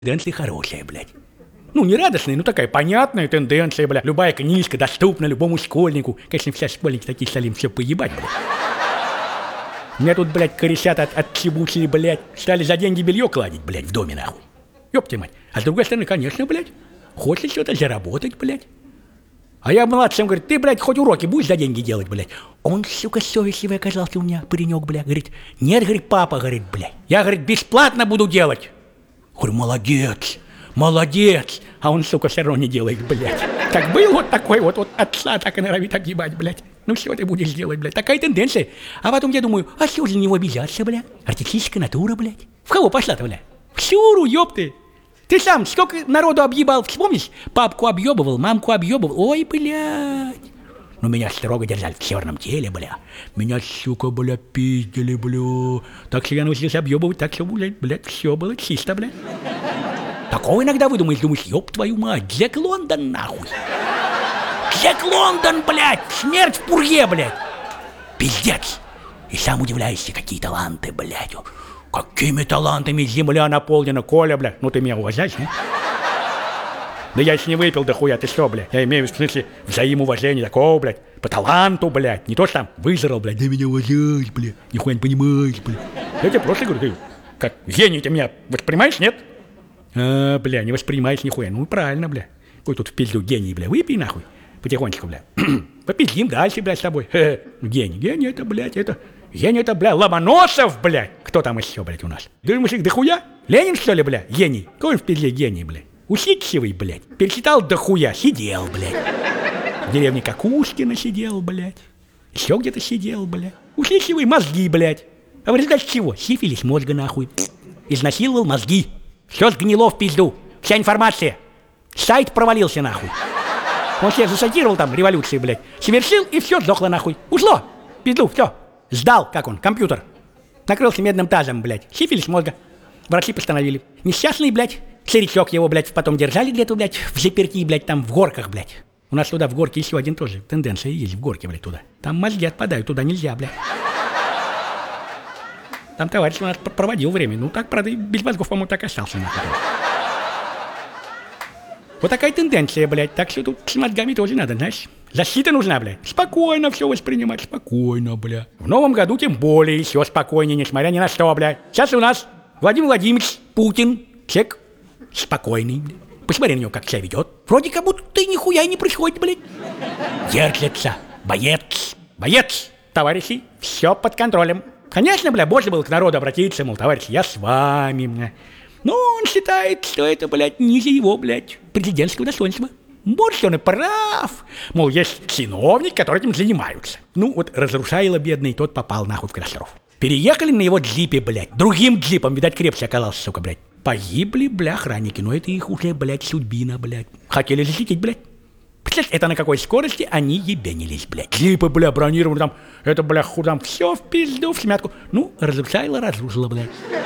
Тенденция хорошая, блядь. Ну, не радостная, но такая понятная тенденция, блядь. Любая книжка доступна любому школьнику. Конечно, все школьники такие стали им все поебать, блядь. Меня тут, блядь, корешат от чебучей, блядь. Стали за деньги белье кладить, блядь, в доме, нахуй. Ёпта мать. А с другой стороны, конечно, блядь, хочется что-то заработать, блядь. А я младшим, говорит, ты, блядь, хоть уроки будешь за деньги делать, блядь. Он, сука, совестливый оказался у меня, паренек, блядь. Говорит, нет, говорит, папа, говорит, блядь. Я, говорит, бесплатно буду делать. Говорю, молодец, молодец. А он, сука, все равно не делает, блядь. Как был вот такой вот отца, так и норовит огибать, блядь. Ну что ты будешь делать, блядь? Такая тенденция. А потом я думаю, а что же на него обижаться, блядь? Артистическая натура, блядь. В кого пошла-то, блядь? В Сюру, ёпты. Ты сам сколько народу объебал, вспомнишь? Папку объебывал, мамку объебывал. Ой, блядь. Ну меня строго держали в черном теле, бля. Меня, сука, бля, пиздили, бля. Так что я научился объебывать, так что, блядь, все было чисто, бля. Такого иногда выдумаешь, думаешь, ёб твою мать, Джек Лондон, нахуй. Джек Лондон, блядь, смерть в пурге, блядь. Пиздец. И сам удивляешься, какие таланты, блядь. Какими талантами земля наполнена, Коля, блядь. Ну ты меня уважаешь, не? Да я еще не выпил дохуя, ты что, блядь? Я имею в смысле взаимоуважения такого, блядь. По таланту, блядь. Не то, что там выжрал, блядь. Да меня уважаешь, блядь. Нихуя не понимаешь, блядь. Я тебе просто говорю, ты как гений ты меня воспринимаешь, нет? А, бля, не воспринимаешь нихуя. Ну правильно, бля. Какой тут в пизду гений, бля. Выпей нахуй. Потихонечку, бля. Попиздим дальше, блядь, с тобой. Гений. Гений это, блядь, это... Гений это, бля, Ломоносов, блядь. Кто там еще, блядь, у нас? Думаешь, их дохуя? Ленин, что ли, бля? Гений. Какой он в пизде гений, блядь? Усидчивый, блядь. Перечитал дохуя. Сидел, блядь. В деревне Кокушкина сидел, блядь. Еще где-то сидел, блядь. Усидчивый мозги, блядь. А в результате чего? Сифилис мозга, нахуй. Изнасиловал мозги. Все сгнило в пизду. Вся информация. Сайт провалился, нахуй. Он себя засадировал там, революции, блядь. Совершил, и все сдохло, нахуй. Ушло. Пизду, все. Сдал, как он, компьютер. Накрылся медным тазом, блядь. Сифилис мозга. Врачи постановили. Несчастный, блядь. Старичок его, блядь, потом держали где-то, блядь, в заперти, блядь, там в горках, блядь. У нас туда в горке еще один тоже тенденция есть, в горке, блядь, туда. Там мозги отпадают, туда нельзя, блядь. Там товарищ у нас проводил время. Ну так, правда, без мозгов, по-моему, так и остался, нахуй. Вот такая тенденция, блядь. Так что тут с мозгами тоже надо, знаешь. Защита нужна, блядь. Спокойно все воспринимать, спокойно, блядь. В новом году тем более еще спокойнее, несмотря ни на что, блядь. Сейчас у нас Владимир Владимирович Путин, человек спокойный, блядь. Посмотри на него, как себя ведет. Вроде как будто нихуя не происходит, блядь. Держится. Боец. Боец. Товарищи, все под контролем. Конечно, бля, можно было к народу обратиться, мол, товарищ, я с вами, бля. Но он считает, что это, блядь, ниже его, блядь, президентского достоинства. Может, он и прав. Мол, есть чиновники, которые этим занимаются. Ну, вот разрушайло бедный, тот попал нахуй в катастрофу. Переехали на его джипе, блядь. Другим джипом, видать, крепче оказался, сука, блядь. Погибли, бля, охранники, но это их уже, блядь, судьбина, блядь. Хотели защитить, блядь. Представляешь, это на какой скорости они ебенились, блядь. Джипы, бля, бронированы там, это, бля, там все в пизду, в смятку. Ну, разрушило, блядь.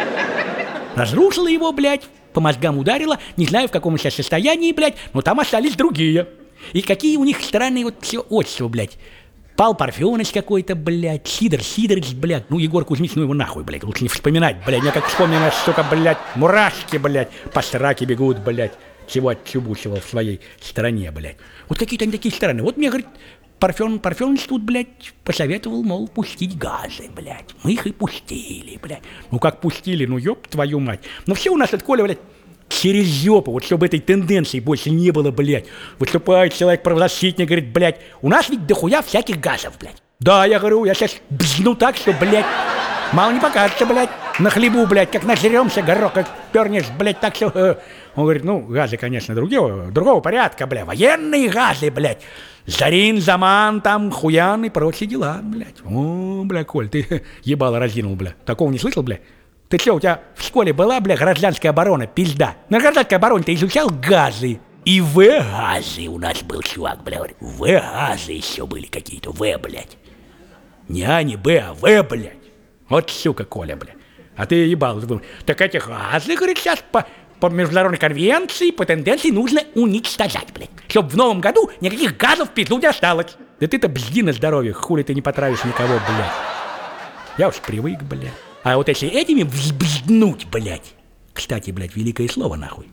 Разрушило его, блядь, по мозгам ударило, не знаю, в каком сейчас состоянии, блядь, но там остались другие. И какие у них странные вот все отчества, блядь. Пал Парфенович какой-то, блядь, Сидор Сидорович, блядь, ну, Егор Кузьмич, ну его нахуй, блядь, лучше не вспоминать, блядь, я как вспомню, сука, блядь, мурашки, блядь, по сраке бегут, блядь, чего отчебучивал в своей стране, блядь. Вот какие-то они такие странные. Вот мне, говорит, Парфенович тут, блядь, посоветовал, мол, пустить газы, блядь. Мы их и пустили, блядь. Ну как пустили, ну ёб твою мать. Но все у нас от Коля, блядь, через жопу, вот чтобы этой тенденции больше не было, блядь. Выступает человек-правозащитник, говорит, блядь, у нас ведь дохуя всяких газов, блядь. Да, я говорю, я сейчас бзну так, что, блядь, мало не покажется, блядь, на хлебу, блядь, как нажремся, горох, как пернешь, блядь, так что... Он говорит, ну, газы, конечно, другого порядка, блядь, военные газы, блядь. Зарин, Заман, там, Хуян и прочие дела, блядь. О, бля, Коль, ты ебало разинул, бля. Такого не слышал, бля? Ты что, у тебя в школе была, бля, гражданская оборона, пизда? На гражданской обороне ты изучал газы. И В-газы у нас был чувак, бля, говорит. В-газы еще были какие-то, В, блядь. Не А, не Б, а В, блядь. Вот сука, Коля, бля. А ты ебал. Так эти газы, говорит, сейчас по международной конвенции, по тенденции нужно уничтожать, блядь. Чтоб в новом году никаких газов в пизду не осталось. Да ты-то бзди на здоровье, хули ты не потравишь никого, блядь. Я уж привык, блядь. А вот если этими взбзднуть, блядь, Кстати, блядь, великое слово нахуй.